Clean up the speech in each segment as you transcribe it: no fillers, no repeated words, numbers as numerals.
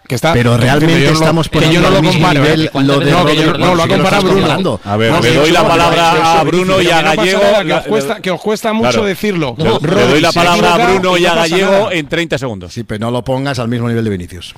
Que está, pero realmente estamos poniendo al mismo nivel lo ha comparado Bruno. A ver, le doy la palabra a Bruno y a Gallego. Que os cuesta mucho decirlo. Le doy la palabra a Bruno y a Gallego en 30 segundos. Sí, pero no lo pongas al mismo nivel de Vinicius.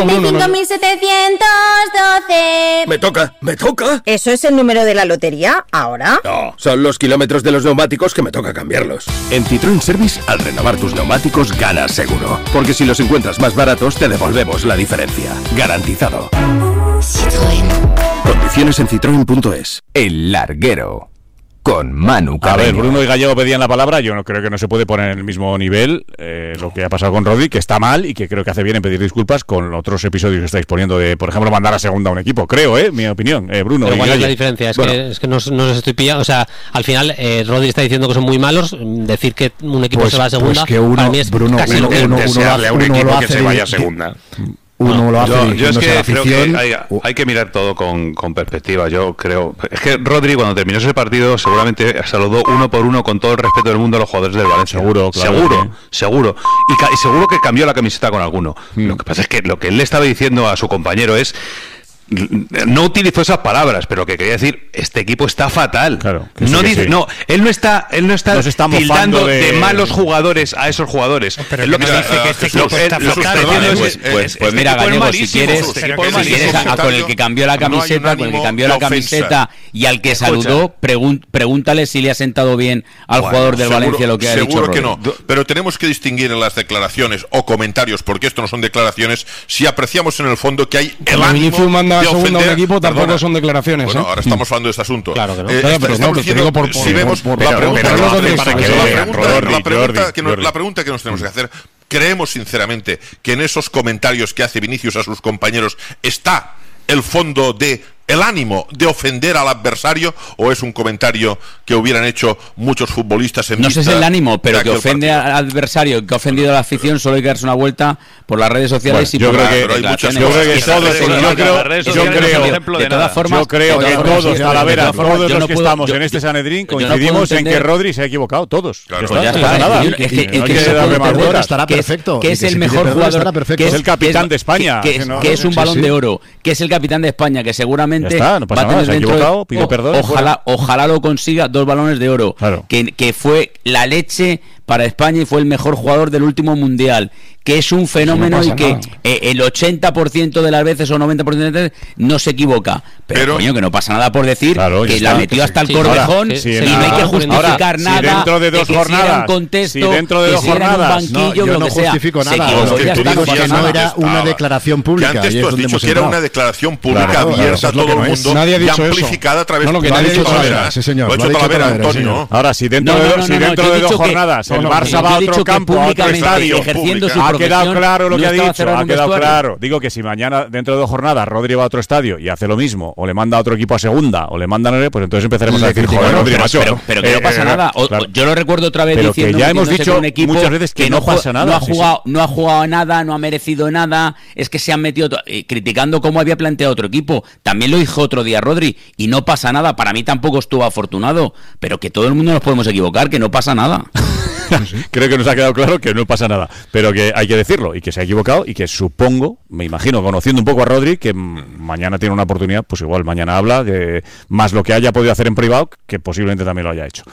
45.712. Me toca. ¿Eso es el número de la lotería ahora? No, son los kilómetros de los neumáticos que me toca cambiarlos. En Citroën Service, al renovar tus neumáticos, ganas seguro. Porque si los encuentras más baratos, te devolvemos la diferencia. Garantizado. Citroën. Condiciones en citroen.es. El Larguero. Con Manu Carreño. A ver, Bruno y Gallego pedían la palabra. Yo no creo que no se puede poner en el mismo nivel lo que ha pasado con Rodri, que está mal y que creo que hace bien en pedir disculpas con otros episodios que estáis poniendo de, por ejemplo, mandar a segunda a un equipo. Creo, mi opinión, Bruno. Pero y ¿cuál es Gallego. la diferencia? Es que no os estoy pillando. O sea, al final Rodri está diciendo que son muy malos. Decir que un equipo se va a segunda, que uno, para mí es Bruno, casi lo mismo. Desearle a un equipo que se vaya a segunda. Uno lo hace. Yo es que creo que hay que mirar todo con perspectiva. Yo creo. Es que Rodri, cuando terminó ese partido, seguramente saludó uno por uno con todo el respeto del mundo a los jugadores del Valencia. Seguro, claro. Seguro. Y seguro que cambió la camiseta con alguno. Lo que pasa es que lo que él le estaba diciendo a su compañero es. No utilizó esas palabras, pero lo que quería decir, este equipo está fatal. Claro, no dice, no, él no está tildando de malos jugadores a esos jugadores. Pero es lo que no dice que este equipo está fatal. Pues mira, Gallego, si quieres con el que cambió la camiseta, y al que saludó, pregúntale si le ha sentado bien al jugador del Valencia lo que ha dicho. Seguro que no, pero tenemos que distinguir en las declaraciones o comentarios, porque esto no son declaraciones, si apreciamos en el fondo que hay el ánimo de segunda ofender. un equipo tampoco son declaraciones. Bueno, ahora estamos hablando de este asunto. Claro que no. La pregunta que nos tenemos que hacer, ¿creemos sinceramente que en esos comentarios que hace Vinicius a sus compañeros está el fondo de el ánimo de ofender al adversario, o es un comentario que hubieran hecho muchos futbolistas en no sé si es el ánimo, pero que ofende partido? al adversario, que ha ofendido a la afición, solo hay que darse una vuelta por las redes sociales. Bueno, y por yo creo que todos, Talavera, todos los que estamos en este Sanedrín coincidimos en que Rodri se ha equivocado, todos. Estará perfecto. Que es el mejor jugador, que es el capitán de España, que es un Balón de Oro, que es el capitán de España, que seguramente está, no pasa va a tener nada, dentro pide perdón, ojalá lo consiga, 2 balones de oro, claro. que fue la leche para España y fue el mejor jugador del último mundial, que es un fenómeno y que el 80% de las veces o 90% de las veces no se equivoca, pero coño, que no pasa nada por decir que la metió hasta el Cordejón y no hay que justificar nada. Si dentro de 2 jornadas, si dentro de 2 jornadas, yo no justifico nada. Que no era una declaración pública. Que antes tú has dicho que era una declaración pública abierta a todo el mundo y amplificada a través de Talavera. Sí, señor. Lo ha dicho Talavera, Antonio. Ahora, si dentro de 2 jornadas el Barça va a otro campo, a otro estadio, ha quedado claro lo que ha dicho, ha quedado claro. Digo que si mañana, dentro de 2 jornadas, Rodri va a otro estadio y hace lo mismo, o le manda a otro equipo a segunda, o le mandan, pues entonces empezaremos a decir, joder, Rodri, macho. Pero que no pasa nada. Yo lo recuerdo otra vez diciendo que ya hemos dicho un equipo muchas veces que no pasa nada. No ha jugado nada, no ha merecido nada, es que se han metido criticando cómo había planteado otro equipo. También lo dijo otro día Rodri, y no pasa nada. Para mí tampoco estuvo afortunado, pero que todo el mundo nos podemos equivocar, que no pasa nada. Creo que nos ha quedado claro que no pasa nada, pero que hay que decirlo y que se ha equivocado y que supongo, me imagino, conociendo un poco a Rodri, que mañana tiene una oportunidad, pues igual mañana habla de más lo que haya podido hacer en privado, que posiblemente también lo haya hecho.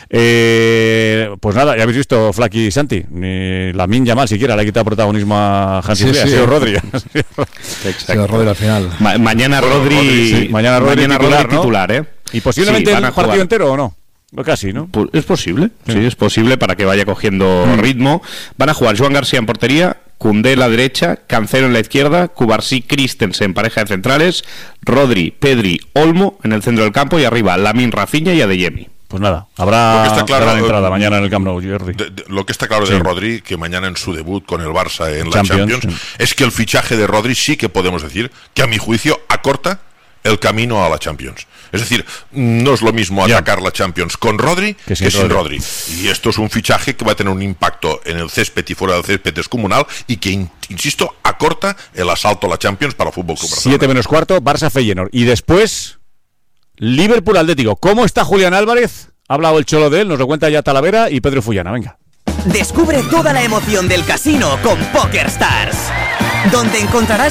Pues nada, ya habéis visto Flaky y Santi, ni Lamine Yamal siquiera le ha quitado protagonismo a Hansi Flick, ha sido Rodri. Exacto. Rodri al final. Mañana Rodri titular, Y posiblemente el partido entero, ¿o no? Casi, ¿no? Es posible, sí, es posible para que vaya cogiendo ritmo. Van a jugar Joan García en portería, Koundé en la derecha, Cancelo en la izquierda, Cubarsí, Christensen, pareja de centrales, Rodri, Pedri, Olmo en el centro del campo y arriba Lamine, Rafinha y Adeyemi. Pues nada, habrá gran entrada mañana en el Camp Nou, Jordi. Lo que está claro de Rodri, que mañana en su debut con el Barça en la Champions, es que el fichaje de Rodri sí que podemos decir que a mi juicio acorta el camino a la Champions. Es decir, no es lo mismo atacar la Champions con Rodri que sin Rodri. Y esto es un fichaje que va a tener un impacto en el césped y fuera del césped descomunal y que, insisto, acorta el asalto a la Champions para el Fútbol Club Barcelona. 7 menos cuarto, Barça Feyenoord. Y después, Liverpool Atlético. ¿Cómo está Julián Álvarez? Ha hablado el cholo de él, nos lo cuenta ya Talavera y Pedro Fullana. Venga. Descubre toda la emoción del casino con PokerStars, donde encontrarás